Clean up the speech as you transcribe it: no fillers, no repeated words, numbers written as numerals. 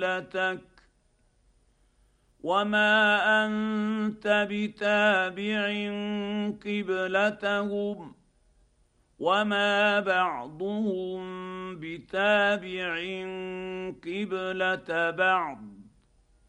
قبلتك وما انت بتابع قبلتهم وما بعضهم بتابع قبلة بعض